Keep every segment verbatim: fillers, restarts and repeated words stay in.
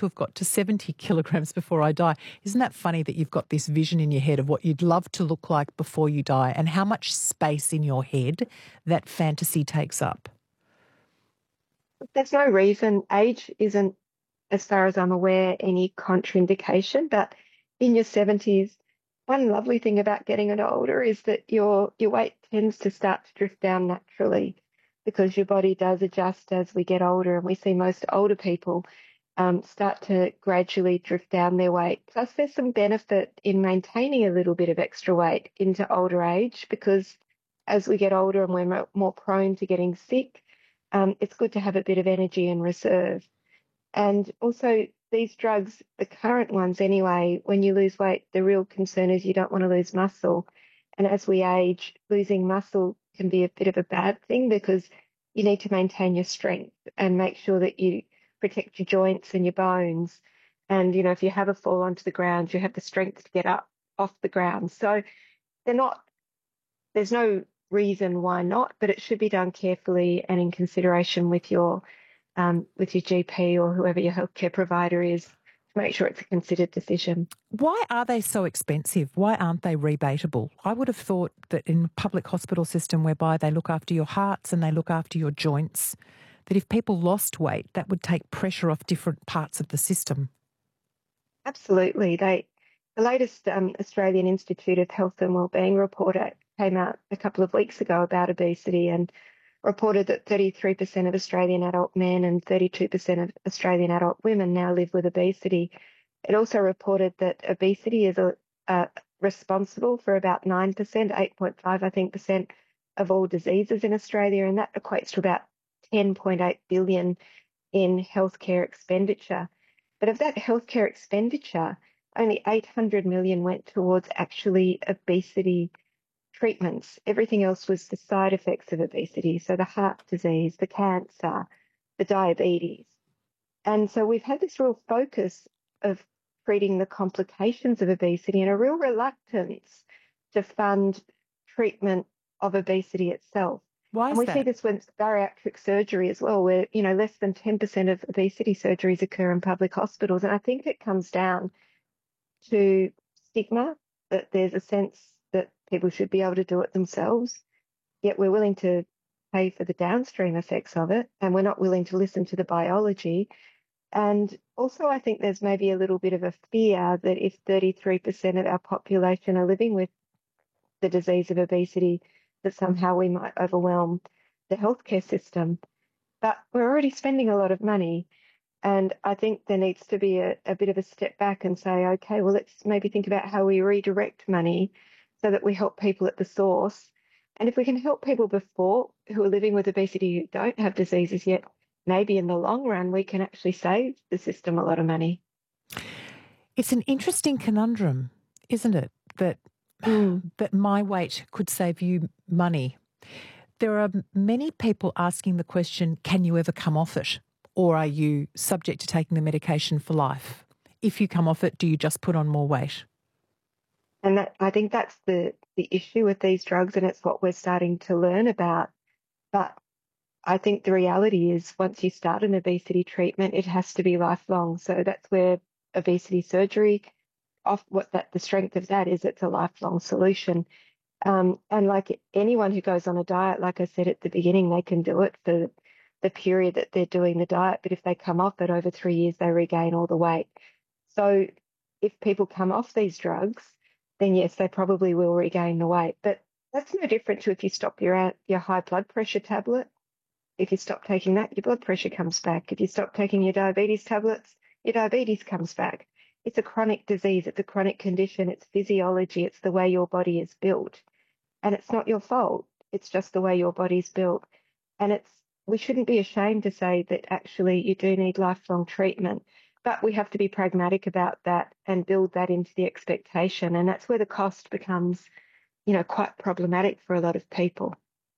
to have got to seventy kilograms before I die. Isn't that funny that you've got this vision in your head of what you'd love to look like before you die and how much space in your head that fantasy takes up? There's no reason. Age isn't, as far as I'm aware, any contraindication, but in your seventies, one lovely thing about getting a bit older is that your your weight tends to start to drift down naturally because your body does adjust as we get older, and we see most older people um, start to gradually drift down their weight. Plus, there's some benefit in maintaining a little bit of extra weight into older age because as we get older and we're mo- more prone to getting sick, um, it's good to have a bit of energy in reserve. And also, these drugs, the current ones anyway, when you lose weight, the real concern is you don't want to lose muscle. And as we age, losing muscle can be a bit of a bad thing because you need to maintain your strength and make sure that you protect your joints and your bones. And, you know, if you have a fall onto the ground, you have the strength to get up off the ground. So they're not, there's no reason why not, but it should be done carefully and in consideration with your um, with your G P or whoever your healthcare provider is to make sure it's a considered decision. Why are they so expensive? Why aren't they rebatable? I would have thought that in a public hospital system whereby they look after your hearts and they look after your joints, that if people lost weight, that would take pressure off different parts of the system. Absolutely. They, the latest um, Australian Institute of Health and Wellbeing report uh, came out a couple of weeks ago about obesity and reported that thirty-three percent of Australian adult men and thirty-two percent of Australian adult women now live with obesity. It also reported that obesity is a, a responsible for about nine percent, eight point five, I think, percent of all diseases in Australia, and that equates to about ten point eight billion in healthcare expenditure. But of that healthcare expenditure, only eight hundred million went towards actually obesity treatments. Everything else was the side effects of obesity, so the heart disease, the cancer, the diabetes. And so we've had this real focus of treating the complications of obesity and a real reluctance to fund treatment of obesity itself. Why And is we see that? this with bariatric surgery as well, where, you know, less than ten percent of obesity surgeries occur in public hospitals. And I think it comes down to stigma, that there's a sense that people should be able to do it themselves, yet we're willing to pay for the downstream effects of it, and we're not willing to listen to the biology. And also, I think there's maybe a little bit of a fear that if thirty-three percent of our population are living with the disease of obesity, that somehow we might overwhelm the healthcare system. But we're already spending a lot of money. And I think there needs to be a, a bit of a step back and say, okay, well, let's maybe think about how we redirect money so that we help people at the source. And if we can help people before who are living with obesity who don't have diseases yet, maybe in the long run, we can actually save the system a lot of money. It's an interesting conundrum, isn't it? That Mm. that my weight could save you money. There are many people asking the question, can you ever come off it? Or are you subject to taking the medication for life? If you come off it, do you just put on more weight? And that, I think that's the, the issue with these drugs, and it's what we're starting to learn about. But I think the reality is once you start an obesity treatment, it has to be lifelong. So that's where obesity surgery, off what that the strength of that is, it's a lifelong solution. Um, and like anyone who goes on a diet, like I said at the beginning, they can do it for the period that they're doing the diet. But if they come off it over three years, they regain all the weight. So if people come off these drugs, then yes, they probably will regain the weight. But that's no different to if you stop your your high blood pressure tablet. If you stop taking that, your blood pressure comes back. If you stop taking your diabetes tablets, your diabetes comes back. It's a chronic disease. It's a chronic condition. It's physiology. It's the way your body is built. And it's not your fault. It's just the way your body's built. And it's we shouldn't be ashamed to say that actually you do need lifelong treatment. But we have to be pragmatic about that and build that into the expectation. And that's where the cost becomes, you know, quite problematic for a lot of people.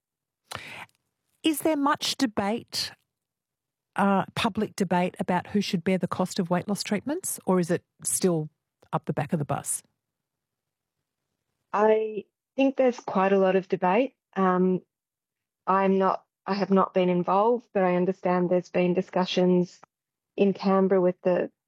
Is there much debate, uh, public debate about who should bear the cost of weight loss treatments, or is it still up the back of the bus? I think there's quite a lot of debate. Um, I'm not, I have not been involved, but I understand there's been discussions in Canberra with the